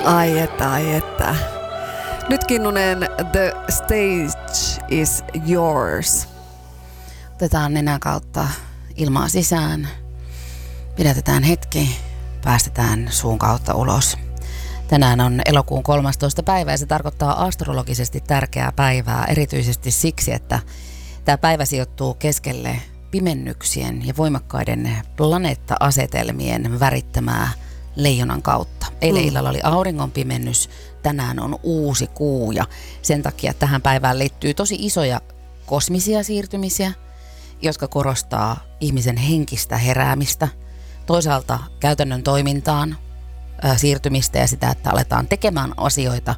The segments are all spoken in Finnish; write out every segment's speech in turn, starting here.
Ai että. Nyt Kinnunen, the stage is yours. Otetaan nenän kautta ilmaa sisään, pidätetään hetki, päästetään suun kautta ulos. Tänään on elokuun 13. päivä ja se tarkoittaa astrologisesti tärkeää päivää, erityisesti siksi, että tämä päivä sijoittuu keskelle pimennyksien ja voimakkaiden planeetta-asetelmien värittämää leijonan kautta. Eilen illalla oli auringon pimennys, tänään on uusi kuu ja sen takia tähän päivään liittyy tosi isoja kosmisia siirtymisiä, jotka korostaa ihmisen henkistä heräämistä, toisaalta käytännön toimintaan siirtymistä ja sitä, että aletaan tekemään asioita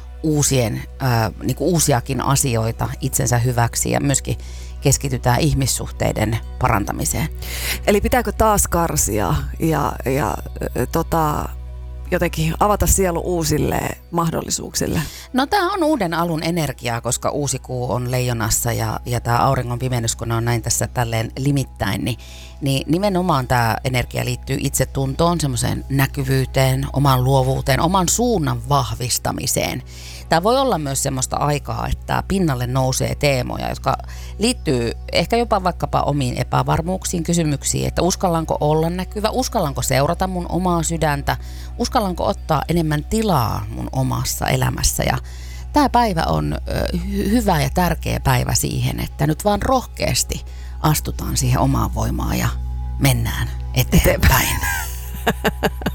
uusiakin asioita itsensä hyväksi ja myöskin keskitytään ihmissuhteiden parantamiseen. Eli pitääkö taas karsia ja jotenkin avata sielu uusille mahdollisuuksille? No tämä on uuden alun energiaa, koska uusi kuu on leijonassa ja tämä auringon pimennys, kun on näin tässä tälleen limittäin, niin nimenomaan tämä energia liittyy itsetuntoon, semmoiseen näkyvyyteen, omaan luovuuteen, oman suunnan vahvistamiseen. Tämä voi olla myös semmoista aikaa, että pinnalle nousee teemoja, jotka liittyy ehkä jopa vaikkapa omiin epävarmuuksiin, kysymyksiin, että uskallanko olla näkyvä, uskallanko seurata mun omaa sydäntä, uskallanko ottaa enemmän tilaa mun omassa elämässä. Ja tämä päivä on hyvä ja tärkeä päivä siihen, että nyt vaan rohkeasti astutaan siihen omaan voimaan ja mennään eteenpäin.